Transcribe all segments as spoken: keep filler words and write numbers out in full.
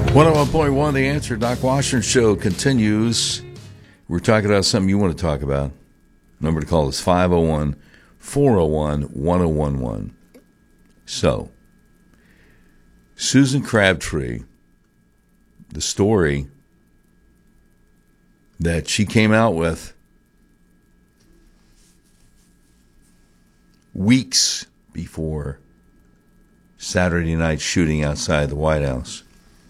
one oh one point one, The Answer. Doc Washington Show continues. We're talking about something you want to talk about. Number to call is five oh one, four oh one, one oh one one. So, Susan Crabtree, the story that she came out with weeks before Saturday night shooting outside the White House.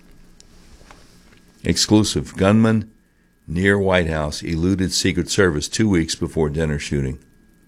Exclusive. Gunman near White House eluded Secret Service two weeks before dinner shooting.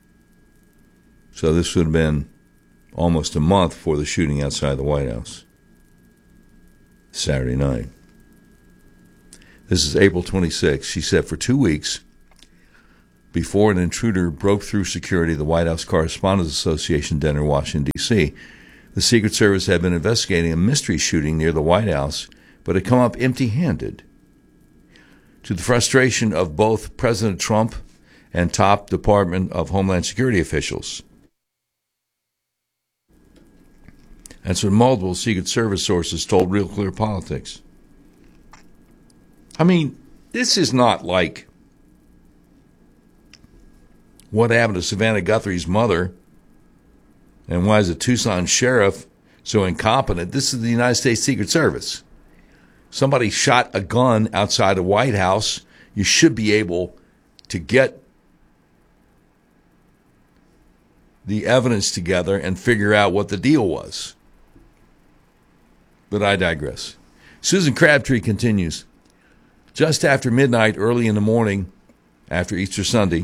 So this would have been almost a month before the shooting outside the White House. Saturday night. This is April twenty-sixth. She said for two weeks before an intruder broke through security at the White House Correspondents Association dinner in Washington, D C, the Secret Service had been investigating a mystery shooting near the White House, but had come up empty-handed. To the frustration of both President Trump and top Department of Homeland Security officials. That's what multiple Secret Service sources told Real Clear Politics. I mean, this is not like what happened to Savannah Guthrie's mother and why is the Tucson sheriff so incompetent. This is the United States Secret Service. Somebody shot a gun outside the White House. You should be able to get the evidence together and figure out what the deal was. But I digress. Susan Crabtree continues. Just after midnight, early in the morning, after Easter Sunday,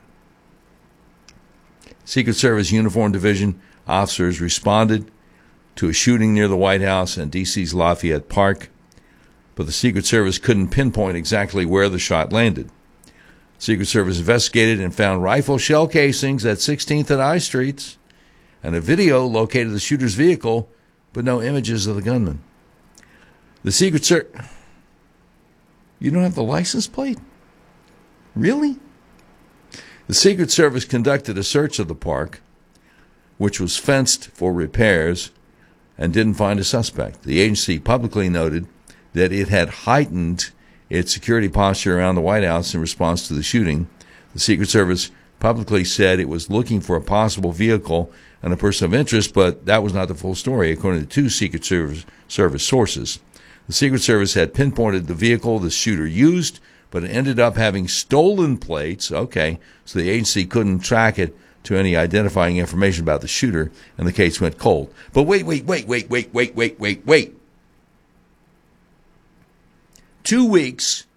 Secret Service Uniform Division officers responded to a shooting near the White House and D C's Lafayette Park, but the Secret Service couldn't pinpoint exactly where the shot landed. Secret Service investigated and found rifle shell casings at sixteenth and I Streets, and a video located the shooter's vehicle, but no images of the gunman. The Secret Service... You don't have the license plate? Really? The Secret Service conducted a search of the park, which was fenced for repairs, and didn't find a suspect. The agency publicly noted that it had heightened its security posture around the White House in response to the shooting. The Secret Service publicly said it was looking for a possible vehicle and a person of interest, but that was not the full story, according to two Secret Service, Service sources. The Secret Service had pinpointed the vehicle the shooter used, but it ended up having stolen plates. Okay, so the agency couldn't track it to any identifying information about the shooter, and the case went cold. But wait, wait, wait, wait, wait, wait, wait, wait, wait. Two weeks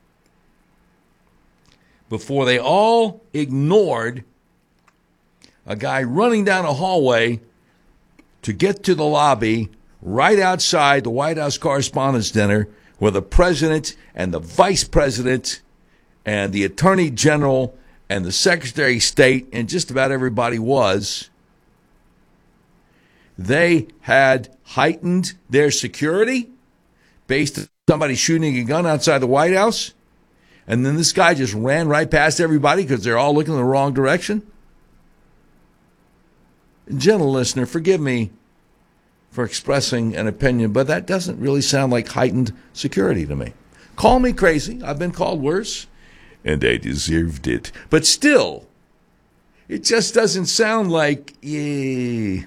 before they all ignored a guy running down a hallway to get to the lobby right outside the White House Correspondents' Dinner where the president and the vice president and the attorney general and the secretary of state and just about everybody was, they had heightened their security based on somebody shooting a gun outside the White House, and then this guy just ran right past everybody because they're all looking in the wrong direction? Gentle listener, forgive me for expressing an opinion, but that doesn't really sound like heightened security to me. Call me crazy. I've been called worse, and I deserved it. But still, it just doesn't sound like, yay.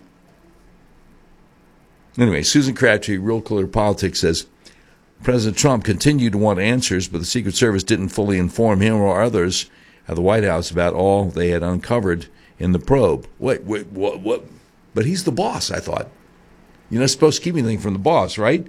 Anyway, Susan Crabtree, Real Clear Politics, says President Trump continued to want answers, but the Secret Service didn't fully inform him or others at the White House about all they had uncovered in the probe. Wait, wait, what? what? But he's the boss, I thought. You're not supposed to keep anything from the boss, right?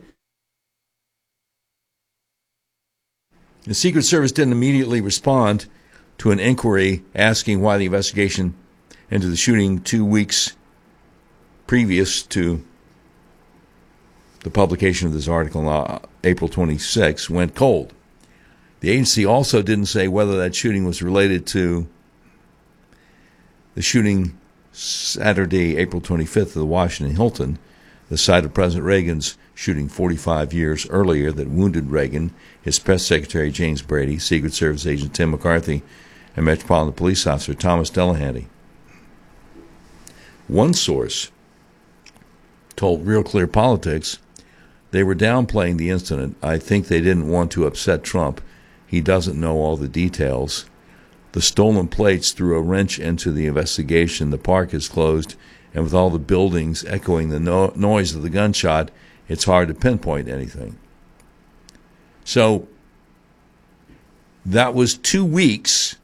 The Secret Service didn't immediately respond to an inquiry asking why the investigation into the shooting two weeks previous to the publication of this article on April twenty-sixth went cold. The agency also didn't say whether that shooting was related to the shooting Saturday, April twenty-fifth, of the Washington Hilton, the site of President Reagan's shooting forty-five years earlier that wounded Reagan, his press secretary James Brady, Secret Service agent Tim McCarthy, and Metropolitan Police Officer Thomas Delahanty. One source told Real Clear Politics They were downplaying the incident. I think they didn't want to upset Trump. He doesn't know all the details. The stolen plates threw a wrench into the investigation. The park is closed, and with all the buildings echoing the no- noise of the gunshot, it's hard to pinpoint anything. So that was two weeks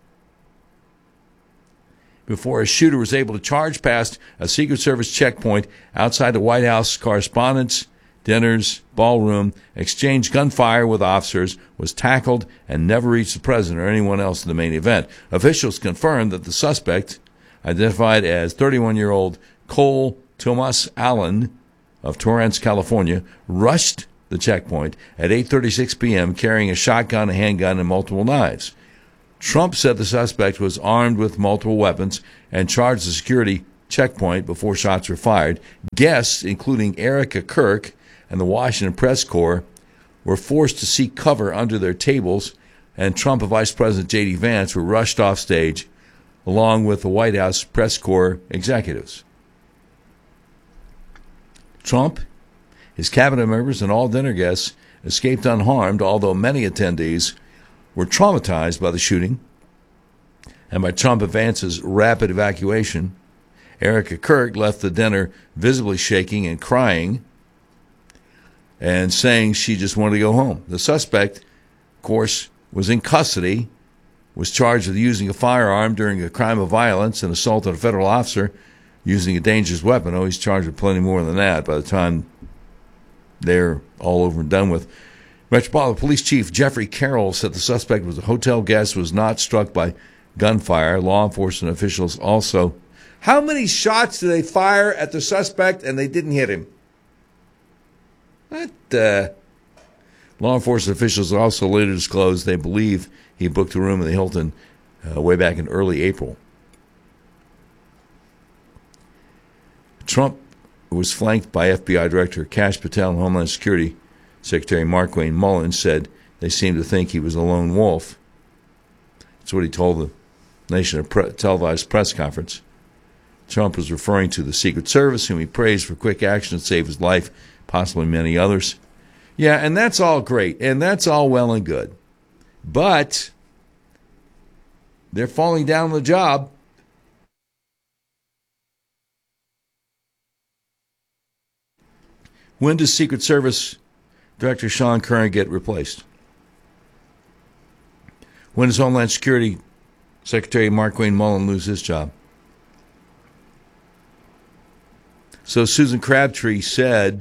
before a shooter was able to charge past a Secret Service checkpoint outside the White House correspondence, dinners, ballroom, exchanged gunfire with officers, was tackled, and never reached the president or anyone else in the main event. Officials confirmed that the suspect, identified as thirty-one-year-old Cole Thomas Allen of Torrance, California, rushed the checkpoint at eight thirty-six p.m. carrying a shotgun, a handgun, and multiple knives. Trump said the suspect was armed with multiple weapons and charged the security checkpoint before shots were fired. Guests, including Erica Kirk and the Washington Press Corps, were forced to seek cover under their tables, and Trump and Vice President J D. Vance were rushed off stage along with the White House Press Corps executives. Trump, his cabinet members, and all dinner guests escaped unharmed, although many attendees were traumatized by the shooting and by Trump and Vance's rapid evacuation. Erica Kirk left the dinner visibly shaking and crying and saying she just wanted to go home. The suspect, of course, was in custody, was charged with using a firearm during a crime of violence and assaulted a federal officer using a dangerous weapon. Oh, he's charged with plenty more than that by the time they're all over and done with. Metropolitan Police Chief Jeffrey Carroll said the suspect was a hotel guest, was not struck by gunfire. Law enforcement officials also. How many shots did they fire at the suspect and they didn't hit him? What? Uh, law enforcement officials also later disclosed they believe he booked a room in the Hilton uh, way back in early April. Trump was flanked by F B I Director Kash Patel and Homeland Security Secretary Markwayne Mullins said they seemed to think he was a lone wolf. That's what he told the nation at a pre- televised press conference. Trump was referring to the Secret Service, whom he praised for quick action to save his life, possibly many others. Yeah, and that's all great, and that's all well and good. But they're falling down on the job. When does Secret Service Director Sean Curran get replaced? When does Homeland Security Secretary Markwayne Mullins lose his job? So Susan Crabtree said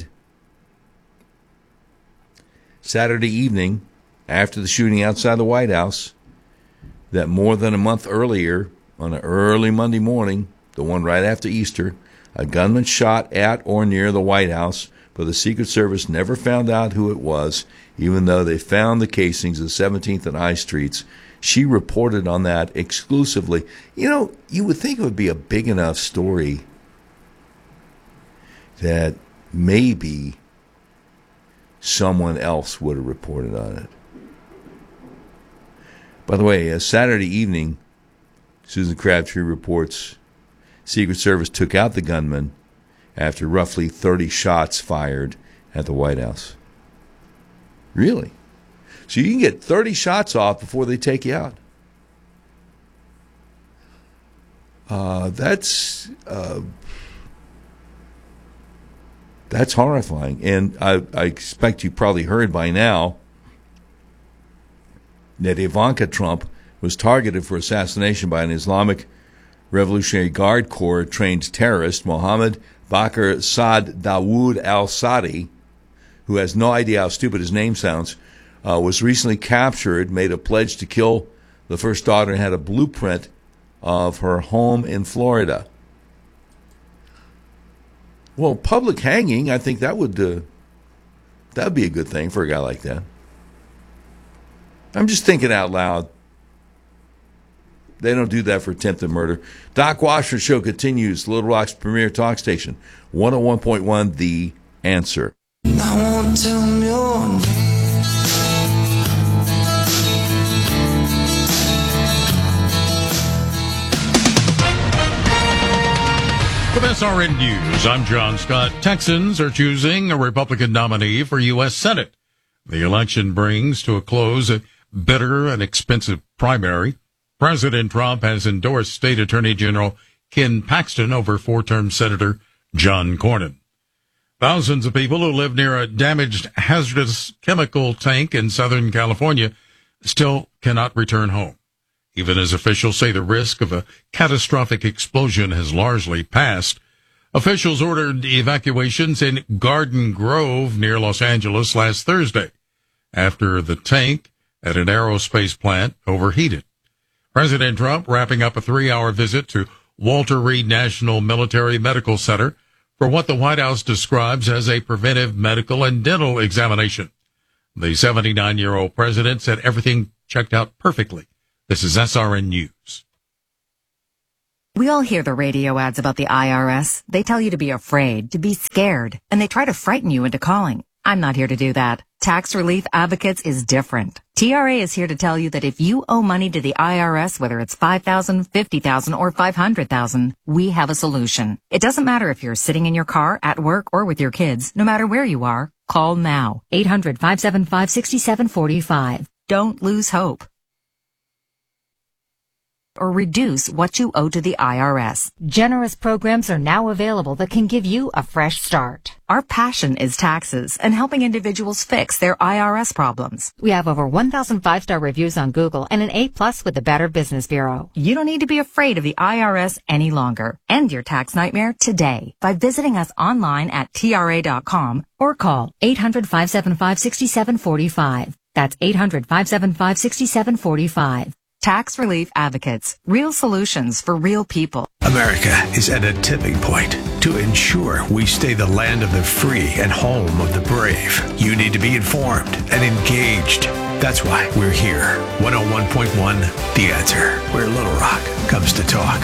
Saturday evening, after the shooting outside the White House, that more than a month earlier, on an early Monday morning, the one right after Easter, a gunman shot at or near the White House, but the Secret Service never found out who it was, even though they found the casings of seventeenth and I Streets. She reported on that exclusively. You know, you would think it would be a big enough story that maybe someone else would have reported on it. By the way, uh, Saturday evening, Susan Crabtree reports Secret Service took out the gunman after roughly thirty shots fired at the White House. Really? So you can get thirty shots off before they take you out. Uh, that's uh, that's horrifying. And I, I expect you probably heard by now that Ivanka Trump was targeted for assassination by an Islamic Revolutionary Guard Corps trained terrorist, Mohammed Bakr Saad Dawood al-Sadi, who has no idea how stupid his name sounds, uh, was recently captured, made a pledge to kill the first daughter, and had a blueprint of her home in Florida. Well, public hanging, I think that would uh, that would be a good thing for a guy like that. I'm just thinking out loud. They don't do that for attempted murder. Doc Washington Show continues. Little Rock's premier talk station, one oh one point one The Answer. I won't tell me your name. With S R N News, I'm John Scott. Texans are choosing a Republican nominee for U S Senate. The election brings to a close a bitter and expensive primary. President Trump has endorsed State Attorney General Ken Paxton over four-term Senator John Cornyn. Thousands of people who live near a damaged hazardous chemical tank in Southern California still cannot return home, even as officials say the risk of a catastrophic explosion has largely passed. Officials ordered evacuations in Garden Grove near Los Angeles last Thursday after the tank at an aerospace plant overheated. President Trump wrapping up a three-hour visit to Walter Reed National Military Medical Center for what the White House describes as a preventive medical and dental examination. The seventy-nine-year-old president said everything checked out perfectly. This is S R N News. We all hear the radio ads about the I R S. They tell you to be afraid, to be scared, and they try to frighten you into calling. I'm not here to do that. Tax Relief Advocates is different. T R A is here to tell you that if you owe money to the I R S, whether it's five thousand dollars, fifty thousand dollars, or five hundred thousand dollars, we have a solution. It doesn't matter if you're sitting in your car, at work, or with your kids. No matter where you are, call now. eight hundred, five seven five, six seven four five. Don't lose hope or reduce what you owe to the I R S. Generous programs are now available that can give you a fresh start. Our passion is taxes and helping individuals fix their I R S problems. We have over one thousand five-star reviews on Google and an A plus with the Better Business Bureau. You don't need to be afraid of the I R S any longer. End your tax nightmare today by visiting us online at T R A dot com or call eight hundred, five seven five, six seven four five. That's eight hundred, five seven five, six seven four five. Tax Relief Advocates. Real solutions for real people. America is at a tipping point. To ensure we stay the land of the free and home of the brave, you need to be informed and engaged. That's why we're here. one oh one point one, The Answer, where Little Rock comes to talk.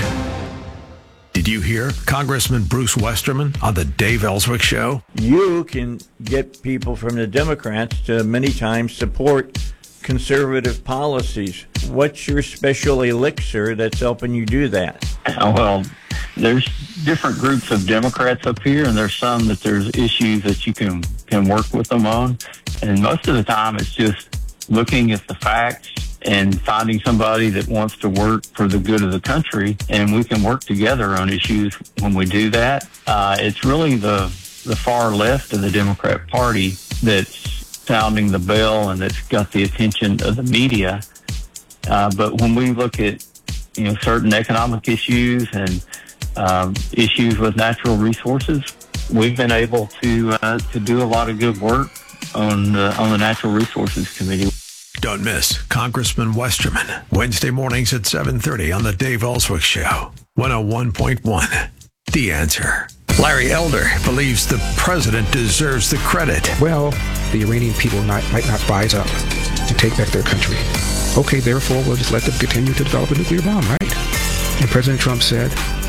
Did you hear Congressman Bruce Westerman on the Dave Ellswick Show? You can get people from the Democrats to many times support conservative policies. What's your special elixir that's helping you do that? Well, there's different groups of Democrats up here, and there's some that there's issues that you can, can work with them on. And most of the time, it's just looking at the facts and finding somebody that wants to work for the good of the country, and we can work together on issues when we do that. Uh, it's really the, the far left of the Democrat Party that's sounding the bell and that's got the attention of the media. Uh, but when we look at, you know, certain economic issues and um, issues with natural resources, we've been able to uh, to do a lot of good work on the, on the Natural Resources Committee. Don't miss Congressman Westerman, Wednesday mornings at seven thirty on the Dave Ellswick Show, one oh one point one, The Answer. Larry Elder believes the president deserves the credit. Well, the Iranian people not, might not rise up and take back their country. Okay, therefore, we'll just let them continue to develop a nuclear bomb, right? And President Trump said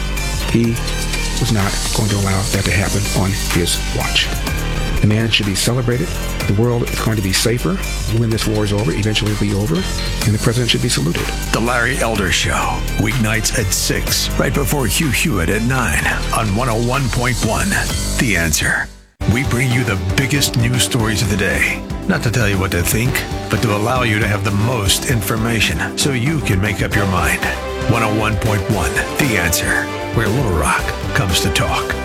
he was not going to allow that to happen on his watch. The man should be celebrated. The world is going to be safer when this war is over. Eventually it'll be over. And the president should be saluted. The Larry Elder Show, weeknights at six, right before Hugh Hewitt at nine on one oh one point one, The Answer. We bring you the biggest news stories of the day. Not to tell you what to think, but to allow you to have the most information so you can make up your mind. one oh one point one, The Answer, where Little Rock comes to talk.